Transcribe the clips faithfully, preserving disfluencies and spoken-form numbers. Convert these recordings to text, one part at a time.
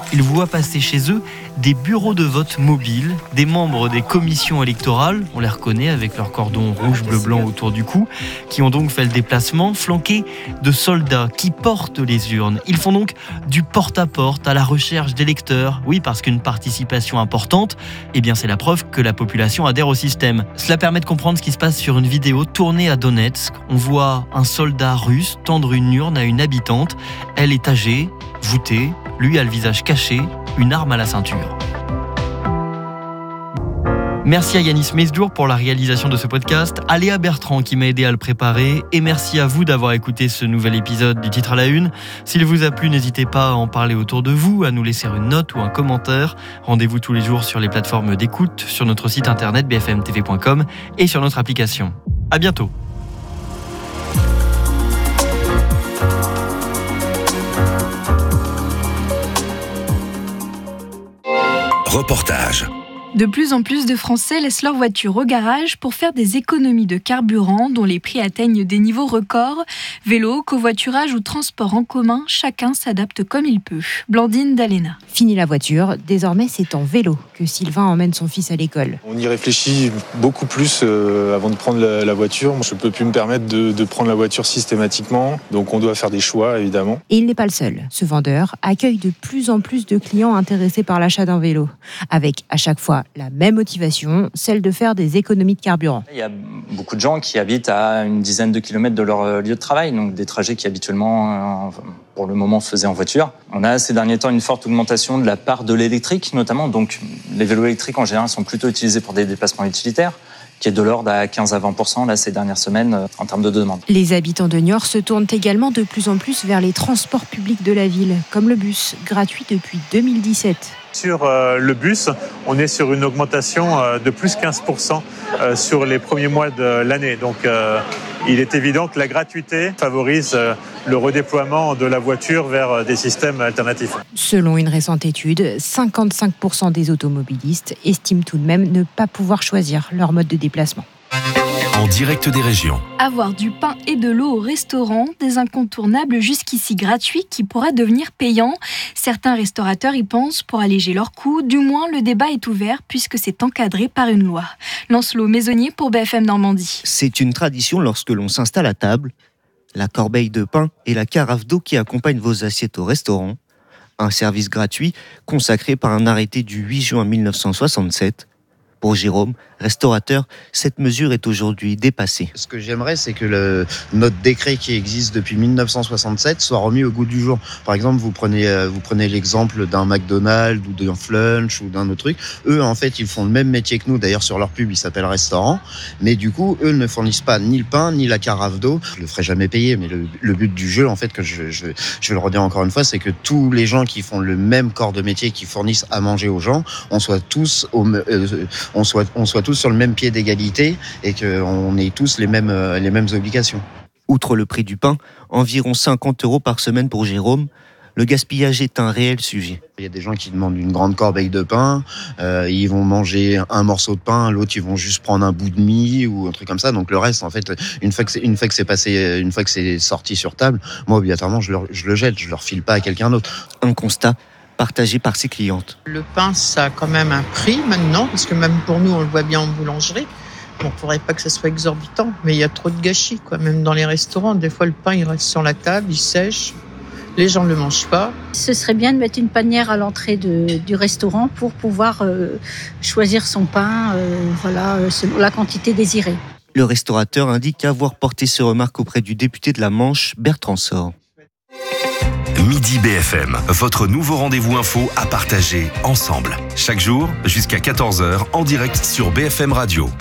ils voient passer chez eux des bureaux de vote mobiles, des membres des commissions électorales, on les reconnaît avec leur cordon rouge, bleu, blanc autour du cou, qui ont donc fait le déplacement, flanqués de soldats qui portent les urnes. Ils font donc du porte-à-porte à la recherche d'électeurs. Oui, parce qu'une participation importante, eh bien c'est la preuve que la population adhère au système. Cela permet de comprendre ce qui se passe sur une vidéo tournée à Donetsk. On voit un soldat russe tendre une urne à une habitante. Elle est âgée, voûtée, lui a le visage caché, une arme à la ceinture. Merci à Yanis Mesdour pour la réalisation de ce podcast, à Léa Bertrand qui m'a aidé à le préparer, et merci à vous d'avoir écouté ce nouvel épisode du Titre à la Une. S'il vous a plu, n'hésitez pas à en parler autour de vous, à nous laisser une note ou un commentaire. Rendez-vous tous les jours sur les plateformes d'écoute, sur notre site internet b f m t v point com et sur notre application. À bientôt. Reportage. De plus en plus de Français laissent leur voiture au garage pour faire des économies de carburant dont les prix atteignent des niveaux records. Vélo, covoiturage ou transport en commun, chacun s'adapte comme il peut. Blandine Dalena. Fini la voiture, désormais c'est en vélo que Sylvain emmène son fils à l'école. On y réfléchit beaucoup plus euh, avant de prendre la, la voiture. Je ne peux plus me permettre de, de prendre la voiture systématiquement, donc on doit faire des choix évidemment. Et il n'est pas le seul. Ce vendeur accueille de plus en plus de clients intéressés par l'achat d'un vélo, avec à chaque fois la même motivation, celle de faire des économies de carburant. Il y a beaucoup de gens qui habitent à une dizaine de kilomètres de leur lieu de travail, donc des trajets qui habituellement, pour le moment, faisaient en voiture. On a ces derniers temps une forte augmentation de la part de l'électrique, notamment. Donc les vélos électriques, en général, sont plutôt utilisés pour des déplacements utilitaires, qui est de l'ordre à quinze à vingt pour cent là, ces dernières semaines en termes de demande. Les habitants de Niort se tournent également de plus en plus vers les transports publics de la ville, comme le bus, gratuit depuis deux mille dix-sept. Sur euh, le bus, on est sur une augmentation euh, de plus quinze pour cent euh, sur les premiers mois de l'année. Donc euh, il est évident que la gratuité favorise euh, le redéploiement de la voiture vers euh, des systèmes alternatifs. Selon une récente étude, cinquante-cinq pour cent des automobilistes estiment tout de même ne pas pouvoir choisir leur mode de déplacement. En direct des régions. Avoir du pain et de l'eau au restaurant, des incontournables jusqu'ici gratuits qui pourraient devenir payants. Certains restaurateurs y pensent pour alléger leurs coûts. Du moins, le débat est ouvert puisque c'est encadré par une loi. Lancelot Maisonnier pour B F M Normandie. C'est une tradition lorsque l'on s'installe à table. La corbeille de pain et la carafe d'eau qui accompagnent vos assiettes au restaurant. Un service gratuit consacré par un arrêté du huit juin mille neuf cent soixante-sept. Pour Jérôme, restaurateur, cette mesure est aujourd'hui dépassée. Ce que j'aimerais, c'est que le, notre décret qui existe depuis mille neuf cent soixante-sept soit remis au goût du jour. Par exemple, vous prenez, vous prenez l'exemple d'un McDonald's ou d'un Flunch ou d'un autre truc. Eux, en fait, ils font le même métier que nous. D'ailleurs, sur leur pub, ils s'appellent restaurant. Mais du coup, eux ne fournissent pas ni le pain, ni la carafe d'eau. Je le ferai jamais payer, mais le, le but du jeu, en fait, que je, je, je vais le redire encore une fois, c'est que tous les gens qui font le même corps de métier, qui fournissent à manger aux gens, on soit tous au, euh, on soit, on soit tous sur le même pied d'égalité et qu'on ait tous les mêmes, les mêmes obligations. Outre le prix du pain, environ cinquante euros par semaine pour Jérôme, le gaspillage est un réel sujet. Il y a des gens qui demandent une grande corbeille de pain, euh, ils vont manger un morceau de pain, l'autre ils vont juste prendre un bout de mie ou un truc comme ça. Donc le reste, en fait, une fois que c'est, une fois que c'est passé, une fois que c'est sorti sur table, moi obligatoirement je le, je le jette, je le refile pas à quelqu'un d'autre. Un constat partagé par ses clientes. Le pain, ça a quand même un prix maintenant, parce que même pour nous, on le voit bien en boulangerie. Bon, il ne faudrait pas que ça soit exorbitant, mais il y a trop de gâchis, quoi. Même dans les restaurants, des fois, le pain, il reste sur la table, il sèche. Les gens ne le mangent pas. Ce serait bien de mettre une panière à l'entrée de, du restaurant pour pouvoir euh, choisir son pain euh, voilà, euh, selon la quantité désirée. Le restaurateur indique avoir porté ces remarques auprès du député de la Manche, Bertrand Sort. Midi B F M, votre nouveau rendez-vous info à partager ensemble. Chaque jour, jusqu'à quatorze heures, en direct sur B F M Radio.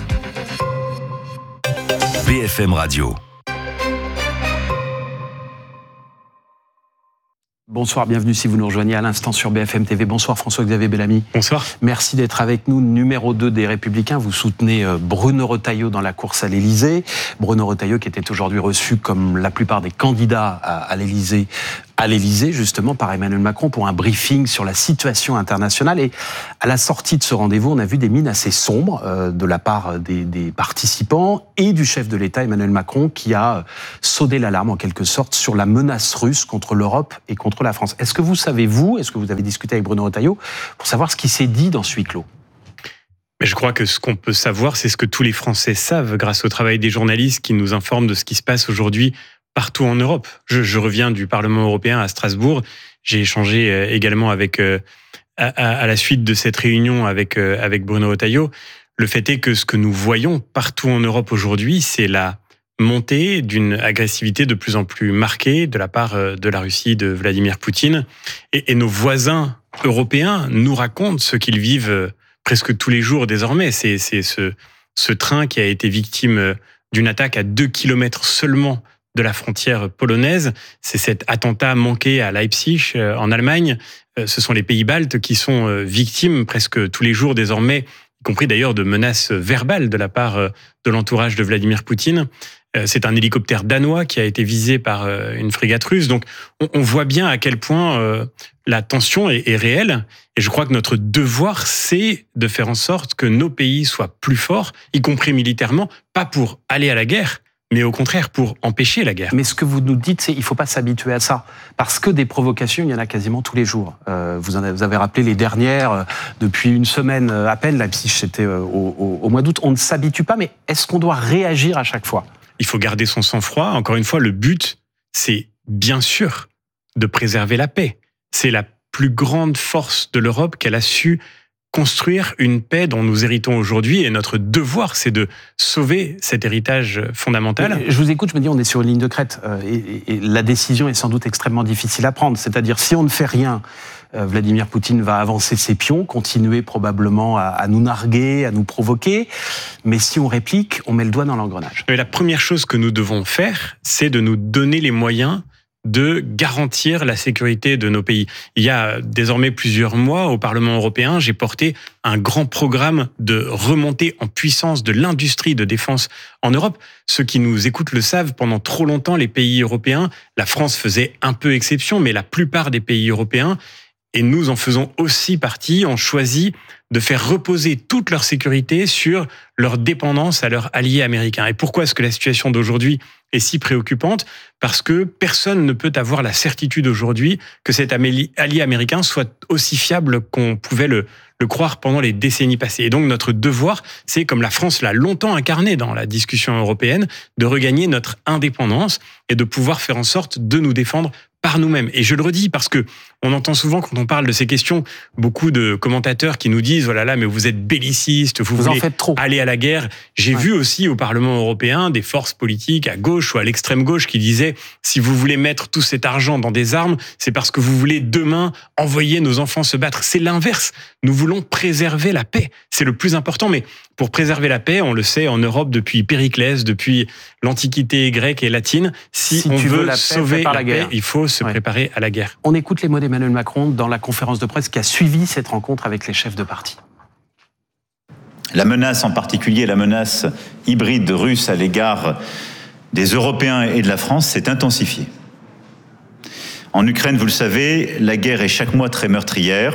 B F M Radio. Bonsoir, bienvenue si vous nous rejoignez à l'instant sur B F M T V. Bonsoir François-Xavier Bellamy. Bonsoir. Merci d'être avec nous, numéro deux des Républicains. Vous soutenez Bruno Retailleau dans la course à l'Élysée. Bruno Retailleau qui était aujourd'hui reçu comme la plupart des candidats à, à l'Élysée, à l'Élysée justement par Emmanuel Macron pour un briefing sur la situation internationale. Et à la sortie de ce rendez-vous, on a vu des mines assez sombres euh, de la part des, des participants et du chef de l'État Emmanuel Macron qui a sonné l'alarme en quelque sorte sur la menace russe contre l'Europe et contre la la France. Est-ce que vous savez, vous, est-ce que vous avez discuté avec Bruno Retailleau pour savoir ce qui s'est dit dans ce huis clos ? Mais je crois que ce qu'on peut savoir, c'est ce que tous les Français savent grâce au travail des journalistes qui nous informent de ce qui se passe aujourd'hui partout en Europe. Je, je reviens du Parlement européen à Strasbourg. J'ai échangé également avec, euh, à, à la suite de cette réunion avec, euh, avec Bruno Retailleau. Le fait est que ce que nous voyons partout en Europe aujourd'hui, c'est la montée d'une agressivité de plus en plus marquée de la part de la Russie, de Vladimir Poutine. Et, et nos voisins européens nous racontent ce qu'ils vivent presque tous les jours désormais. C'est, c'est ce, ce train qui a été victime d'une attaque à deux kilomètres seulement de la frontière polonaise. C'est cet attentat manqué à Leipzig, en Allemagne. Ce sont les pays baltes qui sont victimes presque tous les jours désormais, y compris d'ailleurs de menaces verbales de la part de l'entourage de Vladimir Poutine. C'est un hélicoptère danois qui a été visé par une frégate russe. Donc, on voit bien à quel point la tension est réelle. Et je crois que notre devoir, c'est de faire en sorte que nos pays soient plus forts, y compris militairement, pas pour aller à la guerre, mais au contraire pour empêcher la guerre. Mais ce que vous nous dites, c'est qu'il ne faut pas s'habituer à ça. Parce que des provocations, il y en a quasiment tous les jours. Euh, vous, en avez, vous avez rappelé les dernières, euh, depuis une semaine à peine, Leipzig, c'était euh, au, au, au mois d'août. On ne s'habitue pas, mais est-ce qu'on doit réagir à chaque fois ? Il faut garder son sang-froid. Encore une fois, le but, c'est bien sûr de préserver la paix. C'est la plus grande force de l'Europe qu'elle a su construire une paix dont nous héritons aujourd'hui, et notre devoir, c'est de sauver cet héritage fondamental. Je vous écoute, je me dis, on est sur une ligne de crête, et, et la décision est sans doute extrêmement difficile à prendre. C'est-à-dire, si on ne fait rien, Vladimir Poutine va avancer ses pions, continuer probablement à, à nous narguer, à nous provoquer, mais si on réplique, on met le doigt dans l'engrenage. Mais la première chose que nous devons faire, c'est de nous donner les moyens de garantir la sécurité de nos pays. Il y a désormais plusieurs mois, au Parlement européen, j'ai porté un grand programme de remontée en puissance de l'industrie de défense en Europe. Ceux qui nous écoutent le savent, pendant trop longtemps, les pays européens, la France faisait un peu exception, mais la plupart des pays européens, et nous en faisons aussi partie, ont choisi de faire reposer toute leur sécurité sur leur dépendance à leurs alliés américains. Et pourquoi est-ce que la situation d'aujourd'hui est si préoccupante ? Parce que personne ne peut avoir la certitude aujourd'hui que cet allié américain soit aussi fiable qu'on pouvait le, le croire pendant les décennies passées. Et donc notre devoir, c'est, comme la France l'a longtemps incarné dans la discussion européenne, de regagner notre indépendance et de pouvoir faire en sorte de nous défendre par nous-mêmes. Et je le redis parce que on entend souvent, quand on parle de ces questions, beaucoup de commentateurs qui nous disent « Oh là là, mais vous êtes belliciste, vous, vous voulez aller à la guerre ». J'ai ouais. vu aussi au Parlement européen des forces politiques à gauche ou à l'extrême gauche qui disaient « Si vous voulez mettre tout cet argent dans des armes, c'est parce que vous voulez demain envoyer nos enfants se battre ». C'est l'inverse. Nous voulons préserver la paix. C'est le plus important. Mais pour préserver la paix, on le sait en Europe depuis Périclès, depuis l'Antiquité grecque et latine, si, si on veut la paix, sauver la, la paix, il faut se ouais. préparer à la guerre. On écoute les mots d'Emmanuel Macron dans la conférence de presse qui a suivi cette rencontre avec les chefs de parti. La menace, en particulier la menace hybride russe à l'égard des Européens et de la France, s'est intensifiée. En Ukraine, vous le savez, la guerre est chaque mois très meurtrière,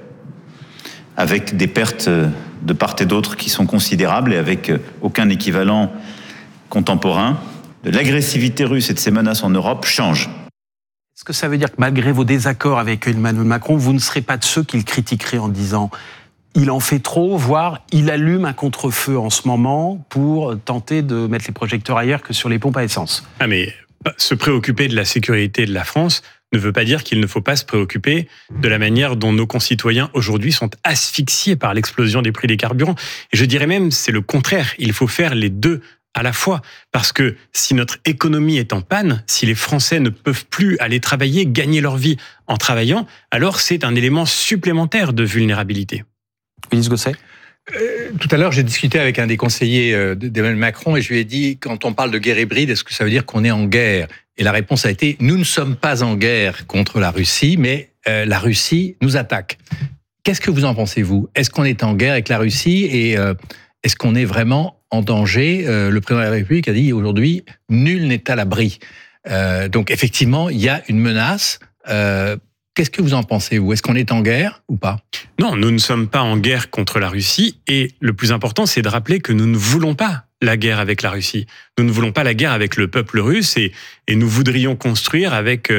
avec des pertes de part et d'autre qui sont considérables et avec aucun équivalent contemporain. L'agressivité russe et de ses menaces en Europe change. Est-ce que ça veut dire que malgré vos désaccords avec Emmanuel Macron, vous ne serez pas de ceux qui le critiqueraient en disant « il en fait trop », voire « il allume un contre-feu en ce moment pour tenter de mettre les projecteurs ailleurs que sur les pompes à essence ». Ah mais se préoccuper de la sécurité de la France ne veut pas dire qu'il ne faut pas se préoccuper de la manière dont nos concitoyens aujourd'hui sont asphyxiés par l'explosion des prix des carburants. Et je dirais même, c'est le contraire, il faut faire les deux à la fois, parce que si notre économie est en panne, si les Français ne peuvent plus aller travailler, gagner leur vie en travaillant, alors c'est un élément supplémentaire de vulnérabilité. Ulysse Gosset ? Euh, tout à l'heure, j'ai discuté avec un des conseillers d'Emmanuel Macron et je lui ai dit, quand on parle de guerre hybride, est-ce que ça veut dire qu'on est en guerre ? Et la réponse a été, nous ne sommes pas en guerre contre la Russie, mais euh, la Russie nous attaque. Qu'est-ce que vous en pensez, vous ? Est-ce qu'on est en guerre avec la Russie et euh, est-ce qu'on est vraiment en danger ? euh, Le président de la République a dit aujourd'hui, nul n'est à l'abri. Euh, donc effectivement, il y a une menace. Euh, Qu'est-ce que vous en pensez, vous ? Est-ce qu'on est en guerre ou pas ? Non, nous ne sommes pas en guerre contre la Russie. Et le plus important, c'est de rappeler que nous ne voulons pas la guerre avec la Russie. Nous ne voulons pas la guerre avec le peuple russe et, et nous voudrions construire avec euh,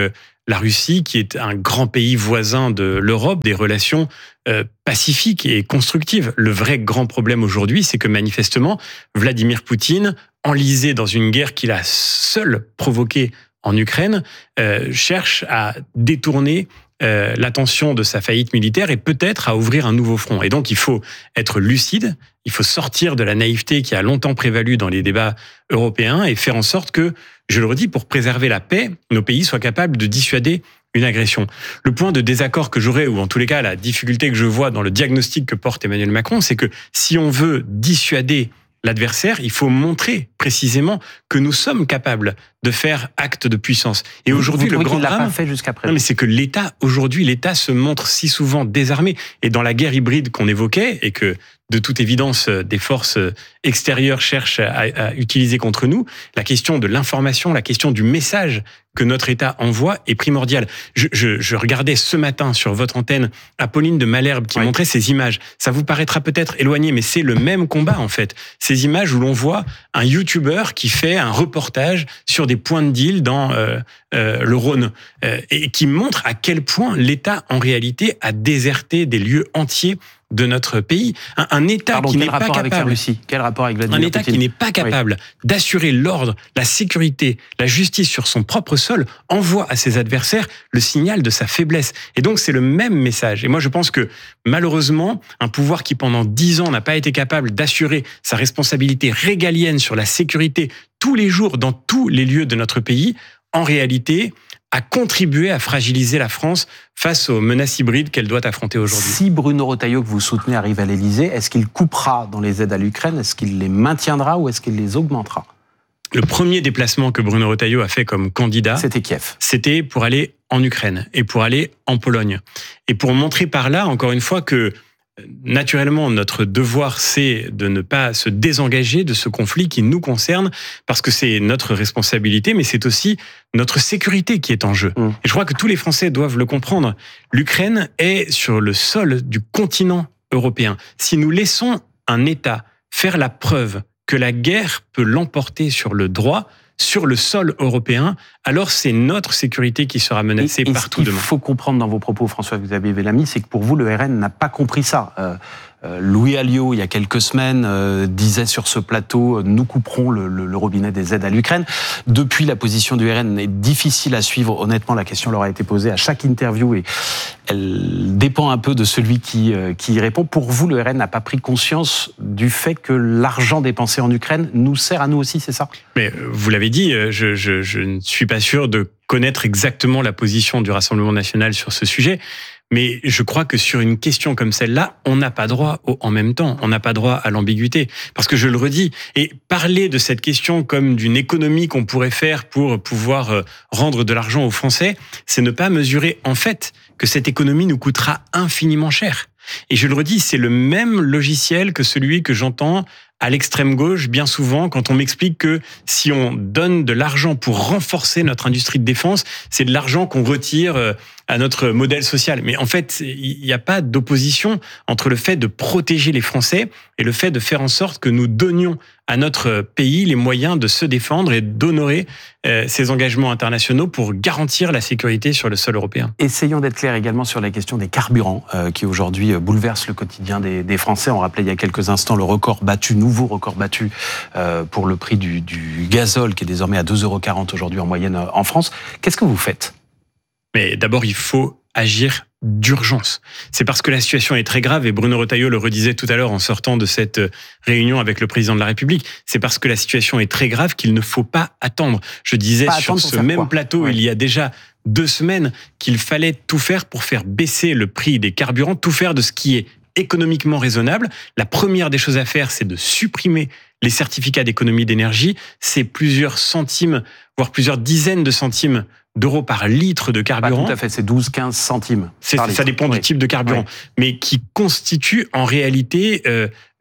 la Russie, qui est un grand pays voisin de l'Europe, des relations euh, pacifiques et constructives. Le vrai grand problème aujourd'hui, c'est que manifestement, Vladimir Poutine, enlisé dans une guerre qu'il a seul provoquée en Ukraine, euh, cherche à détourner euh, l'attention de sa faillite militaire et peut-être à ouvrir un nouveau front. Et donc, il faut être lucide, il faut sortir de la naïveté qui a longtemps prévalu dans les débats européens et faire en sorte que, je le redis, pour préserver la paix, nos pays soient capables de dissuader une agression. Le point de désaccord que j'aurais, ou en tous les cas la difficulté que je vois dans le diagnostic que porte Emmanuel Macron, c'est que si on veut dissuader l'adversaire, il faut montrer précisément que nous sommes capables de faire acte de puissance. Et aujourd'hui, le grand drame, l'a pas fait jusqu'à présent. Non, mais c'est que l'État, aujourd'hui, l'État se montre si souvent désarmé. Et dans la guerre hybride qu'on évoquait, et que de toute évidence, des forces extérieures cherchent à, à utiliser contre nous, la question de l'information, la question du message que notre État envoie est primordiale. Je, je, je regardais ce matin sur votre antenne Apolline de Malherbe qui oui. montrait ces images. Ça vous paraîtra peut-être éloigné, mais c'est le même combat en fait. Ces images où l'on voit un YouTuber qui fait un reportage sur des points de deal dans euh, euh, le Rhône euh, et qui montre à quel point l'État en réalité a déserté des lieux entiers de notre pays, un, un État Pardon, qui n'est pas capable, avec la Russie quel rapport avec Vladimir un État Poutine qui n'est pas capable oui. d'assurer l'ordre, la sécurité, la justice sur son propre sol envoie à ses adversaires le signal de sa faiblesse. Et donc c'est le même message. Et moi je pense que malheureusement, un pouvoir qui pendant dix ans n'a pas été capable d'assurer sa responsabilité régalienne sur la sécurité tous les jours dans tous les lieux de notre pays, en réalité a contribué à fragiliser la France face aux menaces hybrides qu'elle doit affronter aujourd'hui. Si Bruno Retailleau, que vous soutenez, arrive à l'Élysée, est-ce qu'il coupera dans les aides à l'Ukraine? Est-ce qu'il les maintiendra ou est-ce qu'il les augmentera? Le premier déplacement que Bruno Retailleau a fait comme candidat, c'était Kiev. C'était pour aller en Ukraine et pour aller en Pologne. Et pour montrer par là, encore une fois, que naturellement, notre devoir, c'est de ne pas se désengager de ce conflit qui nous concerne, parce que c'est notre responsabilité, mais c'est aussi notre sécurité qui est en jeu. Mmh. Et je crois que tous les Français doivent le comprendre. L'Ukraine est sur le sol du continent européen. Si nous laissons un État faire la preuve que la guerre peut l'emporter sur le droit, sur le sol européen, alors c'est notre sécurité qui sera menacée et, et partout demain. Ce qu'il faut comprendre dans vos propos, François-Xavier Bellamy, c'est que pour vous, le R N n'a pas compris ça. Euh, euh, Louis Alliot, il y a quelques semaines, euh, disait sur ce plateau, euh, nous couperons le, le, le robinet des aides à l'Ukraine. Depuis, la position du R N est difficile à suivre. Honnêtement, la question leur a été posée à chaque interview et elle dépend un peu de celui qui, euh, qui y répond. Pour vous, le R N n'a pas pris conscience du fait que l'argent dépensé en Ukraine nous sert à nous aussi, c'est ça? Mais vous l'avez dit, je, je, je ne suis pas sûr de connaître exactement la position du Rassemblement national sur ce sujet. Mais je crois que sur une question comme celle-là, on n'a pas droit au en même temps. On n'a pas droit à l'ambiguïté. Parce que je le redis, et parler de cette question comme d'une économie qu'on pourrait faire pour pouvoir rendre de l'argent aux Français, c'est ne pas mesurer en fait que cette économie nous coûtera infiniment cher. Et je le redis, c'est le même logiciel que celui que j'entends à l'extrême gauche bien souvent quand on m'explique que si on donne de l'argent pour renforcer notre industrie de défense, c'est de l'argent qu'on retire à notre modèle social. Mais en fait, il n'y a pas d'opposition entre le fait de protéger les Français et le fait de faire en sorte que nous donnions à notre pays les moyens de se défendre et d'honorer euh, ses engagements internationaux pour garantir la sécurité sur le sol européen. Essayons d'être clairs également sur la question des carburants euh, qui aujourd'hui bouleversent le quotidien des, des Français. On rappelait il y a quelques instants le record battu, nouveau record battu euh, pour le prix du, du gazole qui est désormais à deux euros quarante aujourd'hui en moyenne en France. Qu'est-ce que vous faites? Mais d'abord, il faut agir d'urgence. C'est parce que la situation est très grave, et Bruno Retailleau le redisait tout à l'heure en sortant de cette réunion avec le président de la République, c'est parce que la situation est très grave qu'il ne faut pas attendre. Je disais pas sur ce même quoi. plateau, ouais. il y a déjà deux semaines, qu'il fallait tout faire pour faire baisser le prix des carburants, tout faire de ce qui est économiquement raisonnable. La première des choses à faire, c'est de supprimer les certificats d'économie d'énergie. C'est plusieurs centimes, voire plusieurs dizaines de centimes d'euros par litre de carburant. Pas tout à fait, c'est douze à quinze centimes. C'est, ça dépend oui. du type de carburant, oui. mais qui constitue en réalité euh,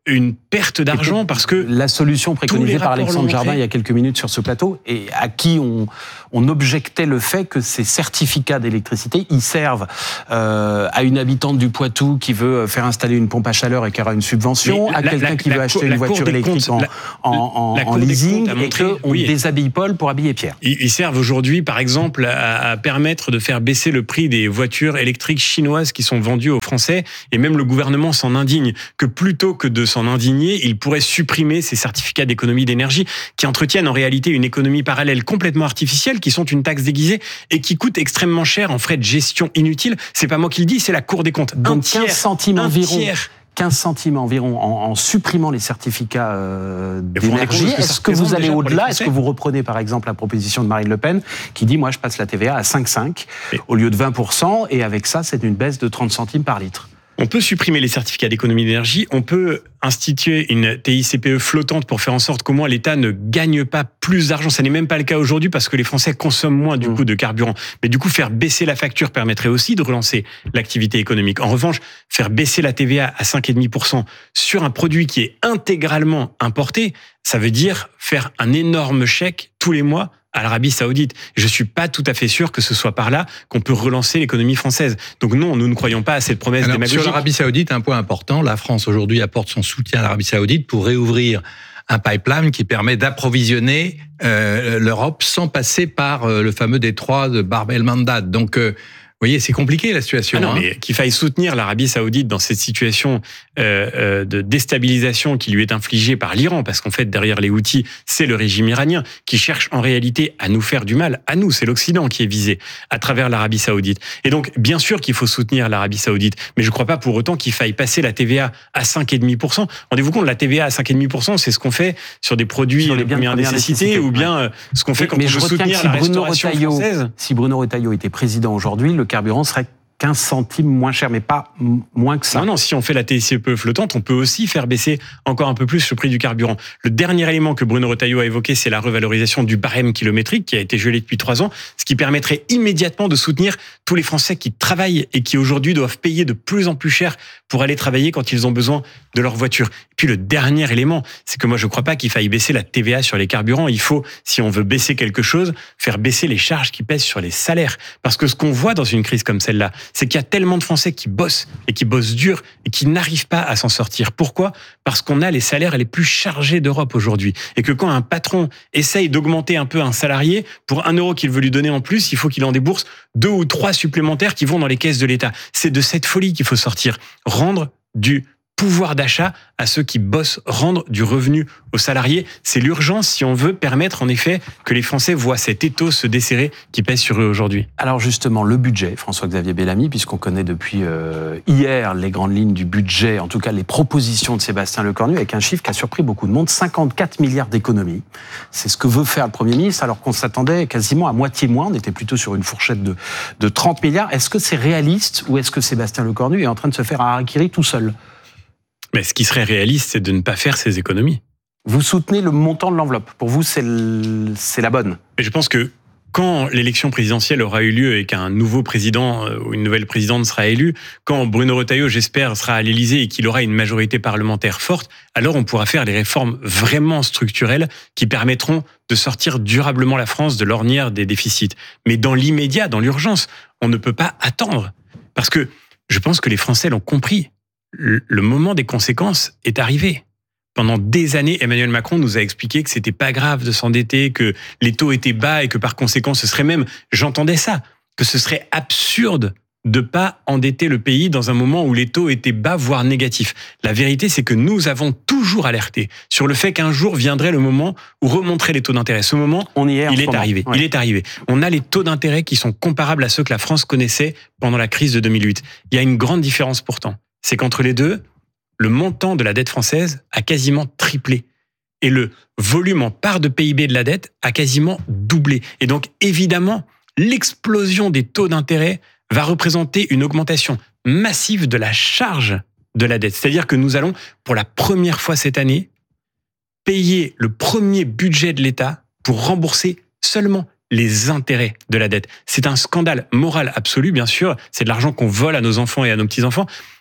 une perte d'argent parce que la solution préconisée par Alexandre Jardin il y a quelques minutes sur ce plateau et à qui on, on objectait le fait que ces certificats d'électricité ils servent euh, à une habitante du Poitou qui veut faire installer une pompe à chaleur et qui aura une subvention, la, à quelqu'un la, qui la, veut acheter la, une voiture électrique comptes, en, en, en, en leasing et qu'on oui. déshabille Paul pour habiller Pierre. Ils, ils servent aujourd'hui par exemple à, à permettre de faire baisser le prix des voitures électriques chinoises qui sont vendues aux Français et même le gouvernement s'en indigne que plutôt que de s'en indigner, il pourrait supprimer ces certificats d'économie d'énergie qui entretiennent en réalité une économie parallèle complètement artificielle, qui sont une taxe déguisée et qui coûtent extrêmement cher en frais de gestion inutiles. C'est pas moi qui le dis, c'est la Cour des comptes. Donc un tiers, quinze centimes un environ. Tiers. quinze centimes environ en, en supprimant les certificats euh, d'énergie. Est-ce que vous allez au-delà? Est-ce que vous reprenez par exemple la proposition de Marine Le Pen qui dit moi je passe la T V A à cinq virgule cinq au lieu de vingt pour cent et avec ça c'est une baisse de trente centimes par litre? On peut supprimer les certificats d'économie d'énergie, on peut instituer une T I C P E flottante pour faire en sorte qu'au moins l'État ne gagne pas plus d'argent. Ça n'est même pas le cas aujourd'hui parce que les Français consomment moins du mmh. coup de carburant. Mais du coup, faire baisser la facture permettrait aussi de relancer l'activité économique. En revanche, faire baisser la T V A à cinq virgule cinq pour cent sur un produit qui est intégralement importé, ça veut dire faire un énorme chèque tous les mois à l'Arabie Saoudite. Je suis pas tout à fait sûr que ce soit par là qu'on peut relancer l'économie française. Donc non, nous ne croyons pas à cette promesse Alors, démagogique. Sur l'Arabie Saoudite, un point important, la France aujourd'hui apporte son soutien à l'Arabie Saoudite pour réouvrir un pipeline qui permet d'approvisionner euh, l'Europe sans passer par euh, le fameux détroit de Bab el-Mandab. Donc euh, vous voyez, c'est compliqué la situation. Ah non, hein. mais qu'il faille soutenir l'Arabie Saoudite dans cette situation euh, euh, de déstabilisation qui lui est infligée par l'Iran, parce qu'en fait, derrière les Houthis, c'est le régime iranien qui cherche en réalité à nous faire du mal. À nous, c'est l'Occident qui est visé à travers l'Arabie Saoudite. Et donc, bien sûr qu'il faut soutenir l'Arabie Saoudite, mais je ne crois pas pour autant qu'il faille passer la T V A à cinq virgule cinq pour cent. Rendez-vous compte, la T V A à cinq virgule cinq pour cent, c'est ce qu'on fait sur des produits de première nécessité, ou bien ouais. ce qu'on fait quand mais on veut soutenir si la Bruno restauration Retailleau, française. Si Bruno Retailleau était président aujourd'hui, le carburant serait quinze centimes moins cher, mais pas moins que ça. Non, non, si on fait la T I C P E flottante, on peut aussi faire baisser encore un peu plus le prix du carburant. Le dernier élément que Bruno Retailleau a évoqué, c'est la revalorisation du barème kilométrique qui a été gelé depuis trois ans, ce qui permettrait immédiatement de soutenir tous les Français qui travaillent et qui aujourd'hui doivent payer de plus en plus cher pour aller travailler quand ils ont besoin de leur voiture. Et puis le dernier élément, c'est que moi je ne crois pas qu'il faille baisser la T V A sur les carburants. Il faut, si on veut baisser quelque chose, faire baisser les charges qui pèsent sur les salaires. Parce que ce qu'on voit dans une crise comme celle-là, c'est qu'il y a tellement de Français qui bossent et qui bossent dur et qui n'arrivent pas à s'en sortir. Pourquoi ? Parce qu'on a les salaires les plus chargés d'Europe aujourd'hui. Et que quand un patron essaye d'augmenter un peu un salarié, pour un euro qu'il veut lui donner en plus, il faut qu'il en débourse deux ou trois supplémentaires qui vont dans les caisses de l'État. C'est de cette folie qu'il faut sortir. Rendre du pouvoir d'achat à ceux qui bossent, rendre du revenu aux salariés. C'est l'urgence si on veut permettre en effet que les Français voient cet étau se desserrer qui pèse sur eux aujourd'hui. Alors justement, le budget, François-Xavier Bellamy, puisqu'on connaît depuis euh, hier les grandes lignes du budget, en tout cas les propositions de Sébastien Lecornu, avec un chiffre qui a surpris beaucoup de monde, cinquante-quatre milliards d'économies. C'est ce que veut faire le Premier ministre, alors qu'on s'attendait quasiment à moitié moins, on était plutôt sur une fourchette de, de trente milliards. Est-ce que c'est réaliste ou est-ce que Sébastien Lecornu est en train de se faire un harakiri tout seul ? Mais ce qui serait réaliste, c'est de ne pas faire ces économies. Vous soutenez le montant de l'enveloppe. Pour vous, c'est, le, c'est la bonne. Mais je pense que quand l'élection présidentielle aura eu lieu et qu'un nouveau président ou une nouvelle présidente sera élue, quand Bruno Retailleau, j'espère, sera à l'Élysée et qu'il aura une majorité parlementaire forte, alors on pourra faire des réformes vraiment structurelles qui permettront de sortir durablement la France de l'ornière des déficits. Mais dans l'immédiat, dans l'urgence, on ne peut pas attendre. Parce que je pense que les Français l'ont compris. Le moment des conséquences est arrivé. Pendant des années, Emmanuel Macron nous a expliqué que c'était pas grave de s'endetter, que les taux étaient bas et que par conséquent, ce serait même, j'entendais ça, que ce serait absurde de pas endetter le pays dans un moment où les taux étaient bas, voire négatifs. La vérité, c'est que nous avons toujours alerté sur le fait qu'un jour viendrait le moment où remonteraient les taux d'intérêt. Ce moment, on y est il est moment. arrivé. Ouais. Il est arrivé. On a les taux d'intérêt qui sont comparables à ceux que la France connaissait pendant la crise de deux mille huit. Il y a une grande différence pourtant. C'est qu'entre les deux, le montant de la dette française a quasiment triplé. Et le volume en part de P I B de la dette a quasiment doublé. Et donc, évidemment, l'explosion des taux d'intérêt va représenter une augmentation massive de la charge de la dette. C'est-à-dire que nous allons, pour la première fois cette année, payer le premier budget de l'État pour rembourser seulement les intérêts de la dette. C'est un scandale moral absolu, bien sûr. C'est de l'argent qu'on vole à nos enfants et à nos petits-enfants.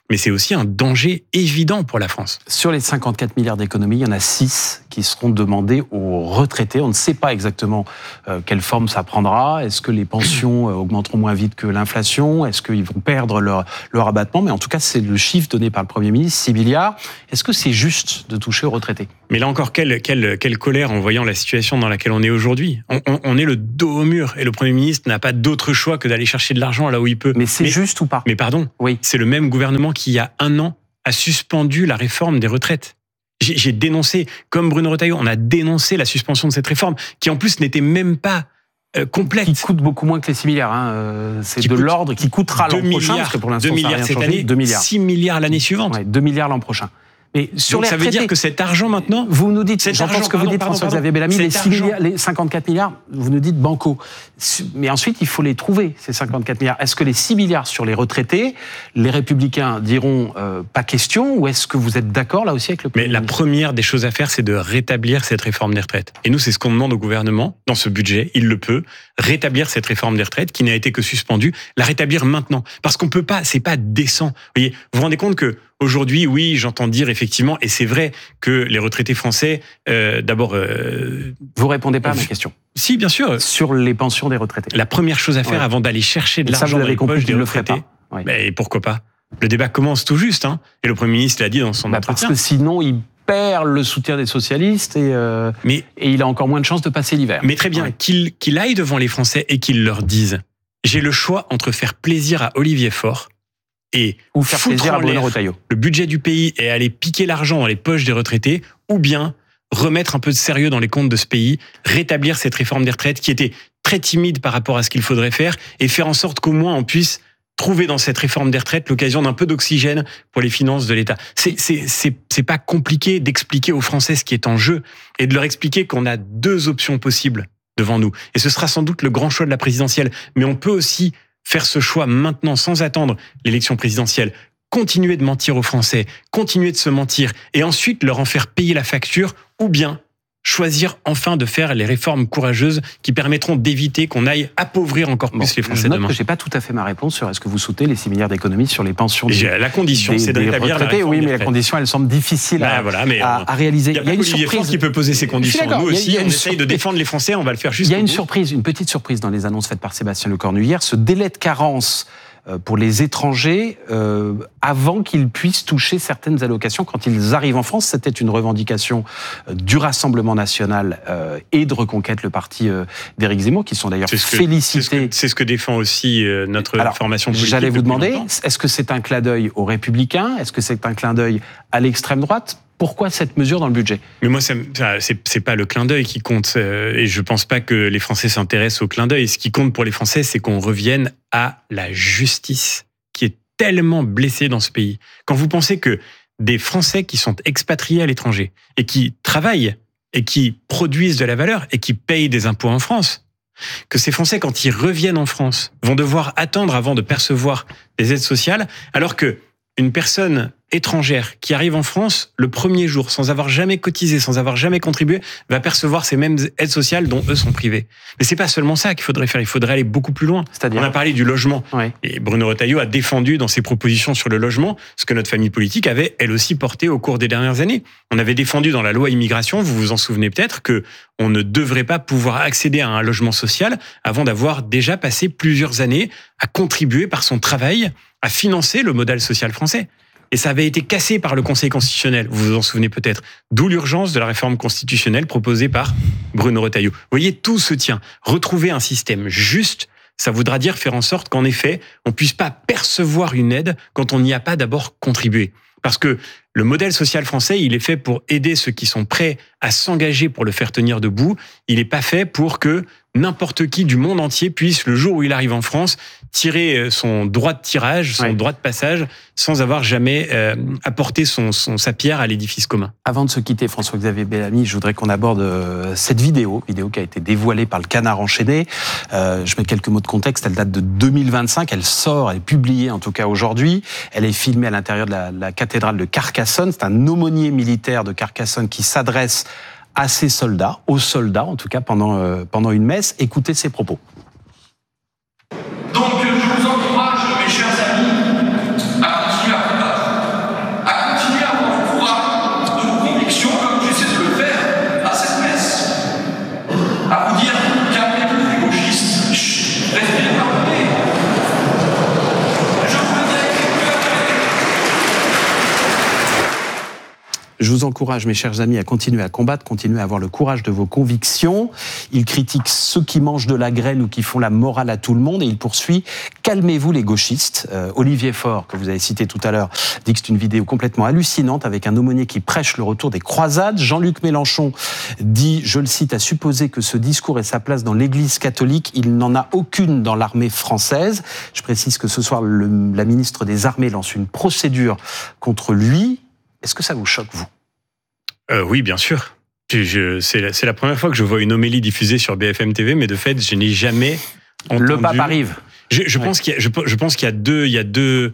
mais c'est aussi un danger évident pour la France. Sur les cinquante-quatre milliards d'économies, il y en a six qui seront demandés aux retraités. On ne sait pas exactement euh, quelle forme ça prendra. Est-ce que les pensions euh, augmenteront moins vite que l'inflation ? Est-ce qu'ils vont perdre leur, leur abattement ? Mais en tout cas, c'est le chiffre donné par le Premier ministre, six milliards. Est-ce que c'est juste de toucher aux retraités ? Mais là encore, quelle, quelle, quelle colère en voyant la situation dans laquelle on est aujourd'hui. On, on, on est le dos au mur et le Premier ministre n'a pas d'autre choix que d'aller chercher de l'argent là où il peut. Mais c'est mais, juste ou pas ? Mais pardon, oui. C'est le même gouvernement qui, il y a un an, a suspendu la réforme des retraites. J'ai, j'ai dénoncé, comme Bruno Retailleau, on a dénoncé la suspension de cette réforme, qui en plus n'était même pas euh, complète. Qui coûte beaucoup moins que les six milliards. Hein. Euh, c'est qui de l'ordre, qui coûtera l'an prochain, parce que pour l'instant, deux milliards ça a rien cette changé, année, deux milliards. six milliards l'année suivante. Ouais, deux milliards l'an prochain. Mais sur Donc les ça veut dire que cet argent maintenant, vous nous dites, cet j'entends argent, ce que vous pardon, dites, pardon, François-Xavier Bellamy, les, six milliards, les cinquante-quatre milliards, vous nous dites banco. Mais ensuite, il faut les trouver, ces cinquante-quatre milliards. Est-ce que les six milliards sur les retraités, les Républicains diront euh, pas question, ou est-ce que vous êtes d'accord là aussi avec le Premier ministre ? Mais la première des choses à faire, c'est de rétablir cette réforme des retraites. Et nous, c'est ce qu'on demande au gouvernement dans ce budget. Il le peut rétablir cette réforme des retraites qui n'a été que suspendue, la rétablir maintenant, parce qu'on peut pas, c'est pas décent. Vous voyez, vous vous rendez compte que aujourd'hui, oui, j'entends dire effectivement, et c'est vrai que les retraités français, euh, d'abord... Euh, vous répondez pas à ma question. Si, bien sûr. Sur les pensions des retraités. La première chose à faire ouais. avant d'aller chercher de et l'argent ça, vous dans les compris poches des le retraités, ouais. ben, pourquoi pas ? Le débat commence tout juste, hein, et le Premier ministre l'a dit dans son bah entretien. Parce que sinon, il perd le soutien des socialistes et, euh, mais, et il a encore moins de chances de passer l'hiver. Mais très bien, ouais. qu'il, qu'il aille devant les Français et qu'il leur dise « J'ai le choix entre faire plaisir à Olivier Faure et ou faire plaisir à Bruno Retailleau. Le budget du pays et aller piquer l'argent dans les poches des retraités, ou bien remettre un peu de sérieux dans les comptes de ce pays, rétablir cette réforme des retraites qui était très timide par rapport à ce qu'il faudrait faire et faire en sorte qu'au moins on puisse trouver dans cette réforme des retraites l'occasion d'un peu d'oxygène pour les finances de l'État. C'est, c'est, c'est, c'est pas compliqué d'expliquer aux Français ce qui est en jeu et de leur expliquer qu'on a deux options possibles devant nous. Et ce sera sans doute le grand choix de la présidentielle. Mais on peut aussi faire ce choix maintenant sans attendre l'élection présidentielle. Continuer de mentir aux Français, continuer de se mentir et ensuite leur en faire payer la facture ou bien choisir enfin de faire les réformes courageuses qui permettront d'éviter qu'on aille appauvrir encore plus bon, les Français je note demain. Que j'ai pas tout à fait ma réponse sur est-ce que vous soutenez les six milliards d'économies sur les pensions des, La condition, des, c'est de rétablir la réforme. Oui, mais la condition, elle semble difficile à, bah voilà, mais à, à réaliser. Il y a, il y a une Olivier surprise qui peut poser ces conditions. Nous aussi, il y a, il y a on essaye surprise. de défendre les Français, on va le faire juste. Il y a une surprise, une petite surprise dans les annonces faites par Sébastien Lecornu hier. Ce délai de carence pour les étrangers euh, avant qu'ils puissent toucher certaines allocations quand ils arrivent en France. C'était une revendication euh, du Rassemblement national euh, et de Reconquête, le parti euh, d'Éric Zemmour, qui sont d'ailleurs c'est ce félicités. Que, c'est, ce que, c'est ce que défend aussi euh, notre Alors, formation politique. J'allais vous demander, est-ce que c'est un clin d'œil aux Républicains ? Est-ce que c'est un clin d'œil à l'extrême droite ? Pourquoi cette mesure dans le budget ? Mais moi, ça, c'est, c'est pas le clin d'œil qui compte. Euh, et je pense pas que les Français s'intéressent au clin d'œil. Ce qui compte pour les Français, c'est qu'on revienne à la justice, qui est tellement blessée dans ce pays. Quand vous pensez que des Français qui sont expatriés à l'étranger et qui travaillent et qui produisent de la valeur et qui payent des impôts en France, que ces Français, quand ils reviennent en France, vont devoir attendre avant de percevoir des aides sociales, alors que une personne étrangère qui arrive en France le premier jour, sans avoir jamais cotisé, sans avoir jamais contribué, va percevoir ces mêmes aides sociales dont eux sont privés. Mais c'est pas seulement ça qu'il faudrait faire, il faudrait aller beaucoup plus loin. C'est-à-dire On a parlé du logement. Ouais. Et Bruno Retailleau a défendu dans ses propositions sur le logement ce que notre famille politique avait elle aussi porté au cours des dernières années. On avait défendu dans la loi immigration, vous vous en souvenez peut-être, que on ne devrait pas pouvoir accéder à un logement social avant d'avoir déjà passé plusieurs années à contribuer par son travail à financer le modèle social français. Et ça avait été cassé par le Conseil constitutionnel, vous vous en souvenez peut-être. D'où l'urgence de la réforme constitutionnelle proposée par Bruno Retailleau. Vous voyez, tout se tient. Retrouver un système juste, ça voudra dire faire en sorte qu'en effet, on ne puisse pas percevoir une aide quand on n'y a pas d'abord contribué. Parce que le modèle social français, il est fait pour aider ceux qui sont prêts à s'engager pour le faire tenir debout. Il n'est pas fait pour que n'importe qui du monde entier puisse, le jour où il arrive en France, tirer son droit de tirage, son ouais. droit de passage, sans avoir jamais euh, apporté son, son, sa pierre à l'édifice commun. Avant de se quitter, François-Xavier Bellamy, je voudrais qu'on aborde euh, cette vidéo, vidéo qui a été dévoilée par le Canard enchaîné. Euh, je mets quelques mots de contexte, elle date de deux mille vingt-cinq, elle sort, elle est publiée en tout cas aujourd'hui. Elle est filmée à l'intérieur de la, la cathédrale de Carcassonne. C'est un aumônier militaire de Carcassonne qui s'adresse à ses soldats, aux soldats en tout cas pendant, euh, pendant une messe. Écoutez ses propos. Donc je vous encourage, mes chers amis, à continuer à combattre. Je vous encourage, mes chers amis, à continuer à combattre, continuer à avoir le courage de vos convictions. Il critique ceux qui mangent de la graine ou qui font la morale à tout le monde et il poursuit « Calmez-vous les gauchistes euh, ». Olivier Faure, que vous avez cité tout à l'heure, dit que c'est une vidéo complètement hallucinante avec un aumônier qui prêche le retour des croisades. Jean-Luc Mélenchon dit, je le cite, « à supposer que ce discours ait sa place dans l'Église catholique, il n'en a aucune dans l'armée française ». Je précise que ce soir, le, la ministre des Armées lance une procédure contre lui. Est-ce que ça vous choque, vous ? euh, Oui, bien sûr. Je, je, c'est, la, c'est la première fois que je vois une homélie diffusée sur B F M T V, mais de fait, je n'ai jamais entendu... Le pape arrive. Je, je, ouais. pense qu'il y a, je, je pense qu'il y a deux, il y a deux,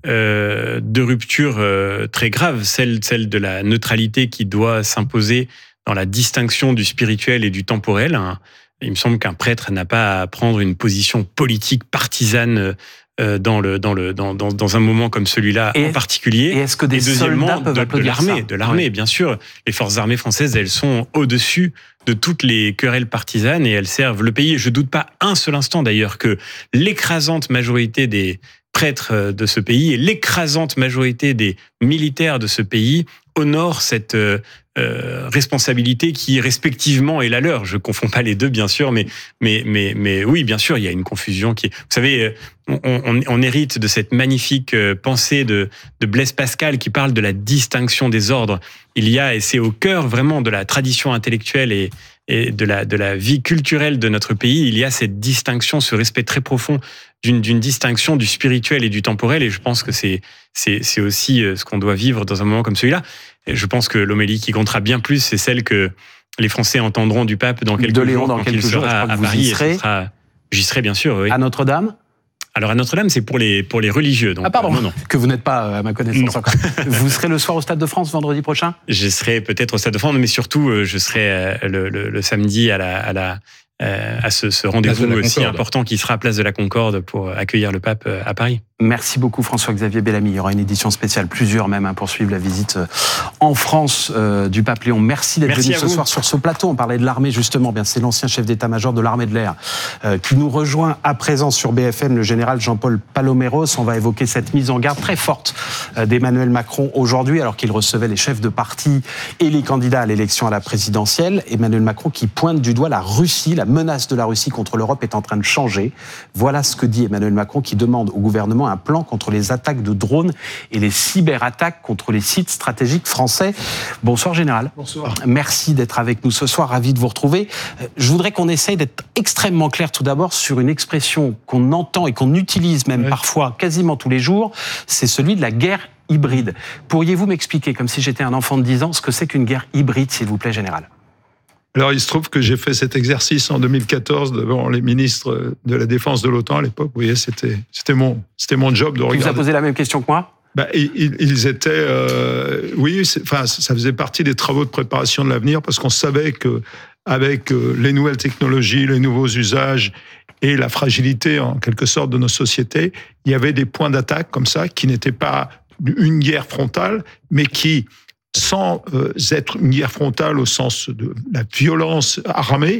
euh, deux ruptures euh, très graves. Celle, celle de la neutralité qui doit s'imposer dans la distinction du spirituel et du temporel. Hein. Il me semble qu'un prêtre n'a pas à prendre une position politique partisane euh, dans le dans le dans dans, dans un moment comme celui-là et, en particulier. Et est-ce que des et deuxièmement, soldats peuvent de, applaudir de l'armée, ça de l'armée, oui. bien sûr. Les forces armées françaises, elles sont au-dessus de toutes les querelles partisanes et elles servent le pays. Et je doute pas un seul instant d'ailleurs que l'écrasante majorité des prêtres de ce pays et l'écrasante majorité des militaires de ce pays honorent cette euh, euh, responsabilité qui respectivement est la leur. Je confonds pas les deux bien sûr, mais mais mais mais oui bien sûr il y a une confusion qui. Vous savez, on, on, on hérite de cette magnifique pensée de de Blaise Pascal qui parle de la distinction des ordres. Il y a et c'est au cœur vraiment de la tradition intellectuelle et et de la de la vie culturelle de notre pays. Il y a cette distinction, ce respect très profond d'une d'une distinction du spirituel et du temporel. Et je pense que c'est c'est c'est aussi ce qu'on doit vivre dans un moment comme celui-là. Et je pense que l'homélie qui comptera bien plus, c'est celle que les Français entendront du pape dans quelques de Léon, jours, dans quand quelques il jours. sera à Paris. Y serez. Et ce sera, j'y serai bien sûr. Oui. À Notre-Dame. Alors à Notre-Dame, c'est pour les pour les religieux. Donc, ah pardon, non, non. Que vous n'êtes pas à ma connaissance non. encore. Vous serez le soir au Stade de France vendredi prochain ? Je serai peut-être au Stade de France, mais surtout je serai le, le, le samedi à la à la euh, à ce, ce rendez-vous aussi important qui sera à Place de la Concorde pour accueillir le pape à Paris. Merci beaucoup François-Xavier Bellamy. Il y aura une édition spéciale, plusieurs même, hein, pour suivre la visite en France euh, du pape Léon. Merci d'être Merci venu ce vous. soir sur ce plateau. On parlait de l'armée justement. Bien, c'est l'ancien chef d'état-major de l'armée de l'air euh, qui nous rejoint à présent sur B F M, le général Jean-Paul Paloméros. On va évoquer cette mise en garde très forte euh, d'Emmanuel Macron aujourd'hui, alors qu'il recevait les chefs de parti et les candidats à l'élection à la présidentielle. Emmanuel Macron qui pointe du doigt la Russie. La menace de la Russie contre l'Europe est en train de changer. Voilà ce que dit Emmanuel Macron, qui demande au gouvernement un plan contre les attaques de drones et les cyberattaques contre les sites stratégiques français. Bonsoir Général. Bonsoir. Merci d'être avec nous ce soir, ravi de vous retrouver. Je voudrais qu'on essaye d'être extrêmement clair tout d'abord sur une expression qu'on entend et qu'on utilise même oui. parfois quasiment tous les jours, c'est celui de la guerre hybride. Pourriez-vous m'expliquer, comme si j'étais un enfant de dix ans, ce que c'est qu'une guerre hybride, s'il vous plaît, Général ? Alors, il se trouve que j'ai fait cet exercice en deux mille quatorze devant les ministres de la Défense de l'OTAN à l'époque. Vous voyez, c'était, c'était, mon, c'était mon job de regarder. Qui vous a posé la même question que moi ? bah, ils, ils étaient... Euh, oui, enfin, ça faisait partie des travaux de préparation de l'avenir parce qu'on savait qu'avec les nouvelles technologies, les nouveaux usages et la fragilité, en quelque sorte, de nos sociétés, il y avait des points d'attaque comme ça qui n'étaient pas une guerre frontale, mais qui... sans euh, être une guerre frontale au sens de la violence armée,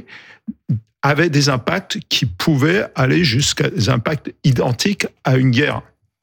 avait des impacts qui pouvaient aller jusqu'à des impacts identiques à une guerre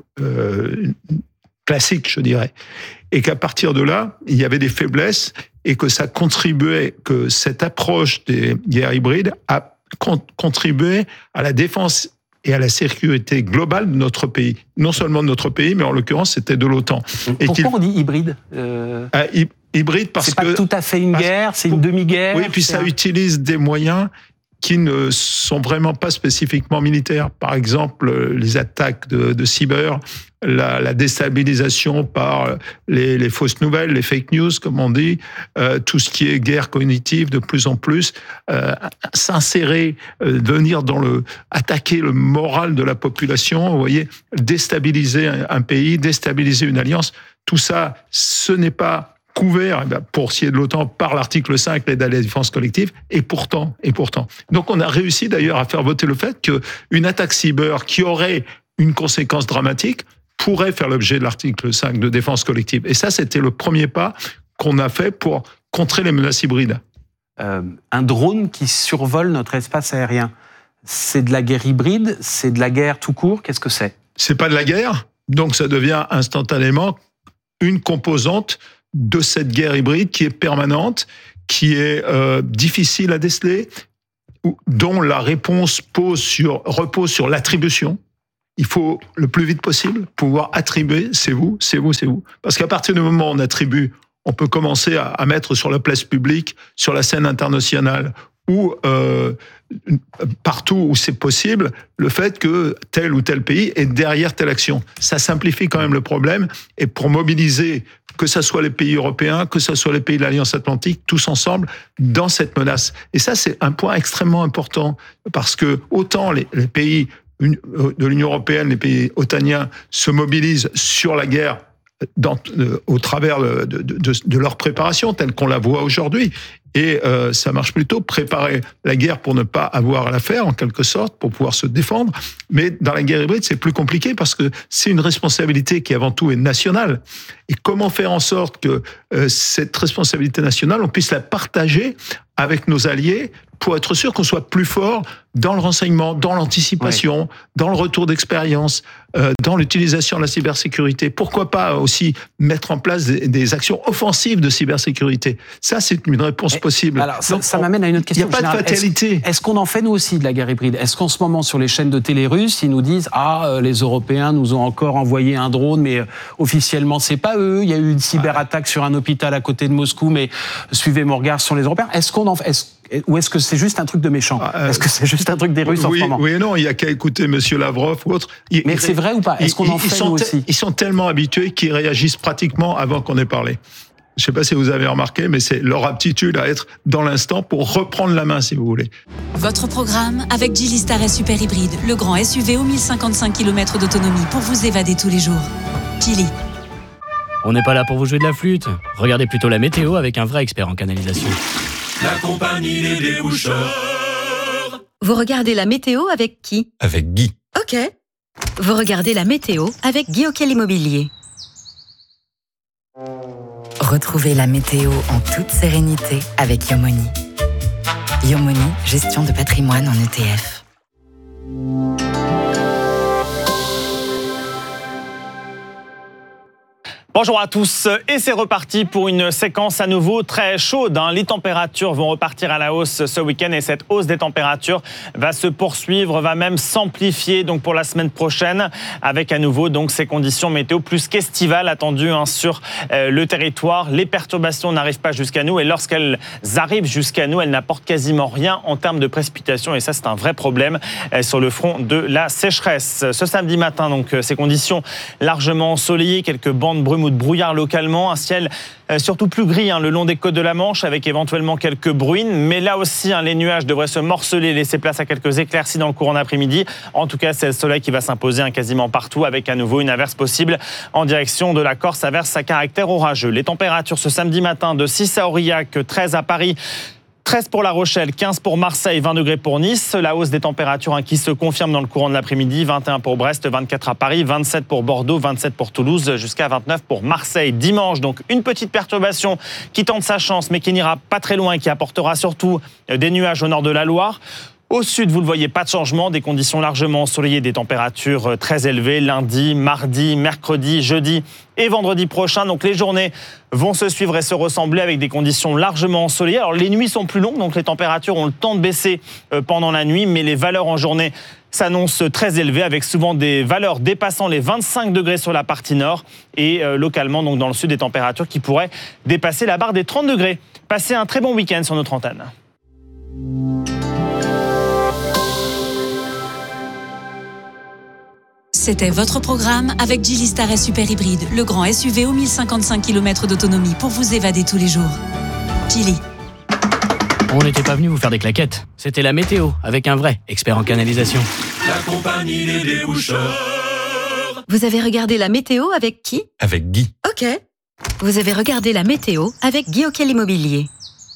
euh, classique, je dirais. Et qu'à partir de là, il y avait des faiblesses et que ça contribuait, que cette approche des guerres hybrides a contribué à la défense et à la sécurité globale de notre pays. Non seulement de notre pays, mais en l'occurrence, c'était de l'OTAN. Et Pourquoi on dit hybride euh... ah, Hybride parce c'est que... C'est pas tout à fait une parce, guerre, c'est une demi-guerre. Oui, puis ça un... utilise des moyens qui ne sont vraiment pas spécifiquement militaires. Par exemple, les attaques de, de cyber, la, la déstabilisation par les, les fausses nouvelles, les fake news, comme on dit, euh, tout ce qui est guerre cognitive de plus en plus, euh, s'insérer, euh, venir dans le, attaquer le moral de la population, vous voyez, déstabiliser un, un pays, déstabiliser une alliance, tout ça, ce n'est pas couvert pour ce qui est de l'OTAN par l'article cinq, l'aide à la défense collective, et pourtant, et pourtant. Donc on a réussi d'ailleurs à faire voter le fait qu'une attaque cyber qui aurait une conséquence dramatique pourrait faire l'objet de l'article cinq de défense collective. Et ça, c'était le premier pas qu'on a fait pour contrer les menaces hybrides. Euh, un drone qui survole notre espace aérien, c'est de la guerre hybride, c'est de la guerre tout court, qu'est-ce que c'est ? C'est pas de la guerre, donc ça devient instantanément une composante de cette guerre hybride qui est permanente, qui est euh, difficile à déceler, dont la réponse pose sur, repose sur l'attribution. Il faut le plus vite possible pouvoir attribuer, c'est vous, c'est vous, c'est vous. Parce qu'à partir du moment où on attribue, on peut commencer à, à mettre sur la place publique, sur la scène internationale, ou euh, partout où c'est possible, le fait que tel ou tel pays est derrière telle action. Ça simplifie quand même le problème. Et pour mobiliser, que ce soit les pays européens, que ce soit les pays de l'Alliance Atlantique, tous ensemble, dans cette menace. Et ça, c'est un point extrêmement important, parce que autant les, les pays de l'Union européenne, les pays otaniens, se mobilisent sur la guerre dans, euh, au travers de, de, de, de leur préparation, telle qu'on la voit aujourd'hui. Et euh, ça marche plutôt, préparer la guerre pour ne pas avoir à la faire, en quelque sorte, pour pouvoir se défendre. Mais dans la guerre hybride, c'est plus compliqué parce que c'est une responsabilité qui, avant tout, est nationale. Et comment faire en sorte que euh, cette responsabilité nationale, on puisse la partager avec nos alliés pour être sûr qu'on soit plus fort dans le renseignement, dans l'anticipation, ouais. dans le retour d'expérience, euh, dans l'utilisation de la cybersécurité. Pourquoi pas aussi mettre en place des, des actions offensives de cybersécurité. Ça, c'est une réponse possible. Alors, ça, ça m'amène à une autre question. Il n'y a pas de fatalité. Est-ce, est-ce qu'on en fait, nous aussi, de la guerre hybride ? Est-ce qu'en ce moment, sur les chaînes de télé russes, ils nous disent « Ah, les Européens nous ont encore envoyé un drone, mais officiellement, c'est pas eux. Il y a eu une cyberattaque sur un hôpital à côté de Moscou, mais suivez mon regard sur les Européens. » Est-ce qu'on en fait... Est-ce, ou est-ce que c'est juste un truc de méchant ? Est-ce que c'est juste un truc des Russes oui, en ce moment ? Oui et non, il n'y a qu'à écouter M. Lavrov ou autre. Ils, mais c'est vrai ou pas ? Est-ce qu'on en fait, nous aussi ? Ils sont tellement habitués qu'ils réagissent pratiquement avant qu'on ait parlé. Je ne sais pas si vous avez remarqué, mais c'est leur aptitude à être dans l'instant pour reprendre la main, si vous voulez. Votre programme avec Geely Star S Super Hybride, le grand S U V aux mille cinquante-cinq kilomètres d'autonomie pour vous évader tous les jours. Geely. On n'est pas là pour vous jouer de la flûte. Regardez plutôt la météo avec un vrai expert en canalisation. La compagnie des déboucheurs. Vous regardez la météo avec qui ? Avec Guy. Ok. Vous regardez la météo avec Guy Auquel Immobilier. Retrouvez la météo en toute sérénité avec Yomoni. Yomoni, gestion de patrimoine en E T F. Bonjour à tous, et c'est reparti pour une séquence à nouveau très chaude. Hein. Les températures vont repartir à la hausse ce week-end et cette hausse des températures va se poursuivre, va même s'amplifier donc pour la semaine prochaine, avec à nouveau donc ces conditions météo plus qu'estivales attendues hein, sur euh, le territoire. Les perturbations n'arrivent pas jusqu'à nous et lorsqu'elles arrivent jusqu'à nous, elles n'apportent quasiment rien en termes de précipitations et ça c'est un vrai problème euh, sur le front de la sécheresse. Ce samedi matin, donc euh, ces conditions largement ensoleillées, quelques bandes brumes ou de brouillard localement, un ciel euh, surtout plus gris hein, le long des côtes de la Manche avec éventuellement quelques bruines, mais là aussi hein, les nuages devraient se morceler, laisser place à quelques éclaircies dans le courant d'après-midi. En tout cas, c'est le soleil qui va s'imposer hein, quasiment partout avec à nouveau une averse possible en direction de la Corse, averse à caractère orageux. Les températures ce samedi matin de six à Aurillac, treize à Paris, treize pour La Rochelle, quinze pour Marseille, vingt degrés pour Nice. La hausse des températures hein, qui se confirme dans le courant de l'après-midi. vingt et un pour Brest, vingt-quatre à Paris, vingt-sept pour Bordeaux, vingt-sept pour Toulouse, jusqu'à vingt-neuf pour Marseille. Dimanche, donc une petite perturbation qui tente sa chance, mais qui n'ira pas très loin et qui apportera surtout des nuages au nord de la Loire. Au sud, vous le voyez, pas de changement, des conditions largement ensoleillées, des températures très élevées lundi, mardi, mercredi, jeudi et vendredi prochain. Donc les journées vont se suivre et se ressembler avec des conditions largement ensoleillées. Alors les nuits sont plus longues, donc les températures ont le temps de baisser pendant la nuit, mais les valeurs en journée s'annoncent très élevées avec souvent des valeurs dépassant les vingt-cinq degrés sur la partie nord et euh, localement donc dans le sud des températures qui pourraient dépasser la barre des trente degrés. Passez un très bon week-end sur notre antenne. C'était votre programme avec Geely Star S Super Hybride, le grand S U V aux mille cinquante-cinq kilomètres d'autonomie pour vous évader tous les jours. Geely. On n'était pas venu vous faire des claquettes. C'était la météo avec un vrai expert en canalisation. La compagnie des déboucheurs. Vous avez regardé la météo avec qui ? Avec Guy. Ok. Vous avez regardé la météo avec Guy Auquel Immobilier.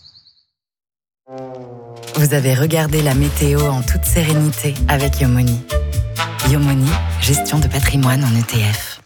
Vous avez regardé la météo en toute sérénité avec Yomoni. Yomoni, gestion de patrimoine en E T F.